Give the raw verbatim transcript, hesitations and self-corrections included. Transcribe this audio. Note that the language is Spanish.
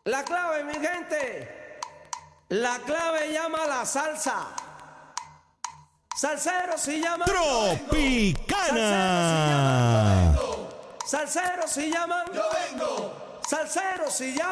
La clave, mi gente, la clave llama la salsa. Salsero si llaman Tropicana. Salsero si llaman Yo vengo. Salsero si llaman